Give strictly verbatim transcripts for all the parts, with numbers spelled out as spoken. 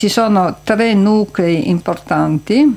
Ci sono tre nuclei importanti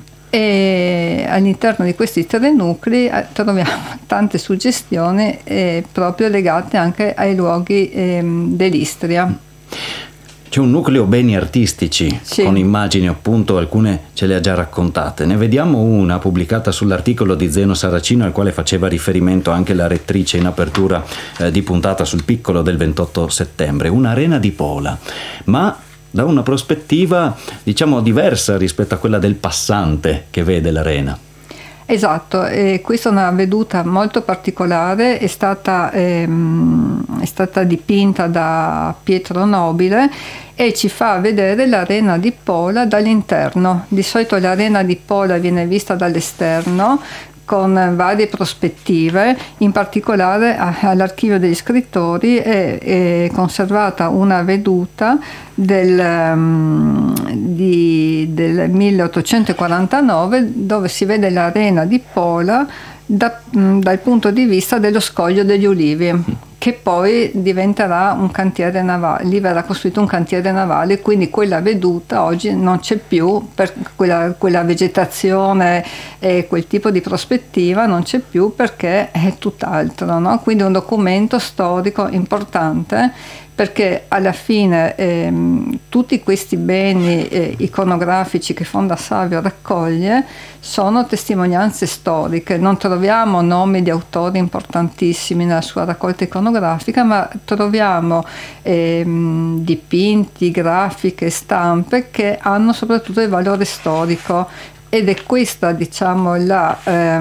e all'interno di questi tre nuclei troviamo tante suggestioni eh, proprio legate anche ai luoghi eh, dell'Istria. C'è un nucleo beni artistici, sì. Con immagini appunto, alcune ce le ha già raccontate. Ne vediamo una pubblicata sull'articolo di Zeno Saracino, al quale faceva riferimento anche la rettrice in apertura eh, di puntata sul Piccolo del ventotto settembre, un'arena di Pola, ma da una prospettiva diciamo diversa rispetto a quella del passante che vede l'arena. Esatto, e questa è una veduta molto particolare, è stata, ehm, è stata dipinta da Pietro Nobile e ci fa vedere l'arena di Pola dall'interno. Di solito l'arena di Pola viene vista dall'esterno con varie prospettive, in particolare all'Archivio degli Scrittori è, è conservata una veduta del, um, di, del milleottocentoquarantanove dove si vede l'arena di Pola da, dal punto di vista dello Scoglio degli Ulivi, che poi diventerà un cantiere navale, lì verrà costruito un cantiere navale, quindi quella veduta oggi non c'è più, per quella, quella vegetazione e quel tipo di prospettiva non c'è più perché è tutt'altro, no? Quindi un documento storico importante, perché alla fine ehm, tutti questi beni eh, iconografici che Fonda Savio raccoglie sono testimonianze storiche. Non troviamo nomi di autori importantissimi nella sua raccolta iconografica, ma troviamo ehm, dipinti, grafiche, stampe che hanno soprattutto il valore storico. Ed è questa, diciamo, la,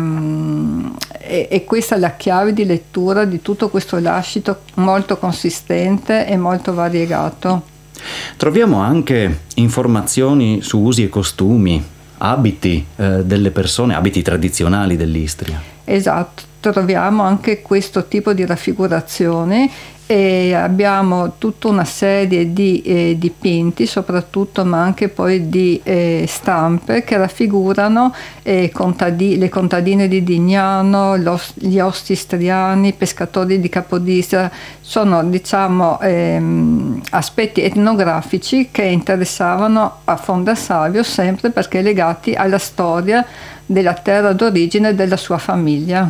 ehm, è, è questa la chiave di lettura di tutto questo lascito molto consistente e molto variegato. Troviamo anche informazioni su usi e costumi, abiti eh, delle persone, abiti tradizionali dell'Istria. Esatto, troviamo anche questo tipo di raffigurazioni e abbiamo tutta una serie di eh, dipinti soprattutto, ma anche poi di eh, stampe che raffigurano eh, contadi- le contadine di Dignano, los- gli osti istriani, i pescatori di Capodistria. Sono, diciamo, ehm, aspetti etnografici che interessavano a Fonda Savio, sempre perché legati alla storia della terra d'origine della sua famiglia.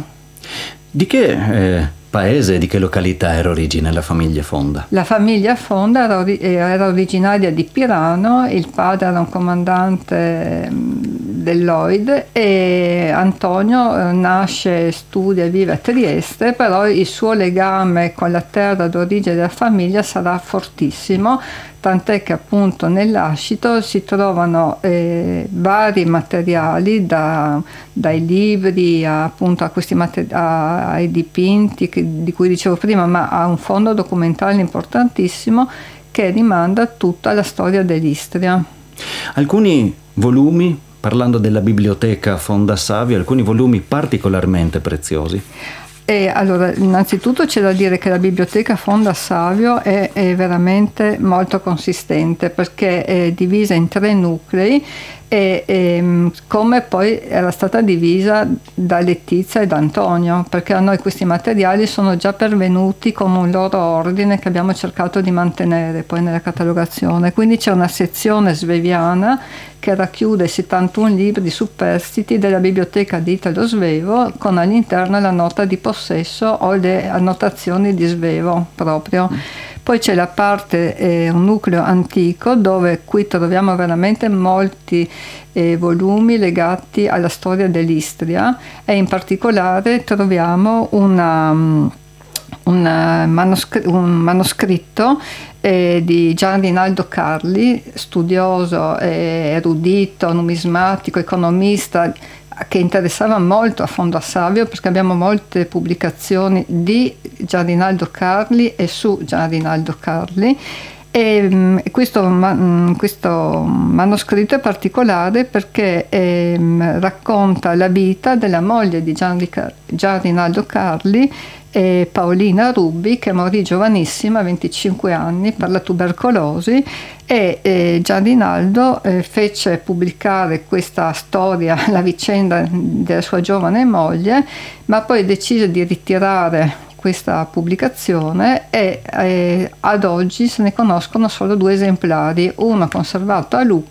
Di che eh, paese, di che località era origine la famiglia Fonda? La famiglia Fonda era, ori- era originaria di Pirano, il padre era un comandante dell'Oid e Antonio eh, nasce, studia e vive a Trieste, però il suo legame con la terra d'origine della famiglia sarà fortissimo, tant'è che appunto nell'ascito si trovano eh, vari materiali, da, dai libri a, appunto a questi materi- a, ai dipinti che, di cui dicevo prima, ma ha un fondo documentale importantissimo che rimanda tutta alla storia dell'Istria. Alcuni volumi, parlando della biblioteca Fonda Savio, alcuni volumi particolarmente preziosi. E allora, innanzitutto c'è da dire che la biblioteca Fonda Savio è, è veramente molto consistente, perché è divisa in tre nuclei e, e come poi era stata divisa da Letizia e da Antonio, perché a noi questi materiali sono già pervenuti con un loro ordine che abbiamo cercato di mantenere poi nella catalogazione. Quindi c'è una sezione sveviana che racchiude settantuno libri superstiti della biblioteca di Italo Svevo, con all'interno la nota di possesso o le annotazioni di Svevo proprio. Poi c'è la parte, eh, un nucleo antico, dove qui troviamo veramente molti eh, volumi legati alla storia dell'Istria, e in particolare troviamo una, un, manoscr- un manoscritto eh, di Gian Rinaldo Carli, studioso, eh, erudito, numismatico, economista, che interessava molto a Fonda Savio, perché abbiamo molte pubblicazioni di Gian Rinaldo Carli e su Gian Rinaldo Carli. E questo, questo manoscritto è particolare perché eh, racconta la vita della moglie di Gian, Gian Rinaldo Carli, eh, Paolina Rubi, che morì giovanissima, a venticinque anni, per la tubercolosi, e eh, Gian Rinaldo eh, fece pubblicare questa storia, la vicenda della sua giovane moglie, ma poi decise di ritirare questa pubblicazione e eh, ad oggi se ne conoscono solo due esemplari, uno conservato a Lucca